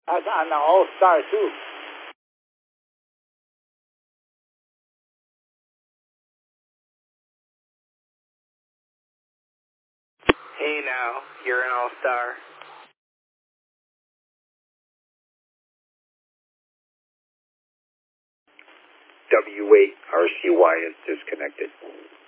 That's on the All-Star, too. Hey now, you're an All-Star. W8 RCY is disconnected.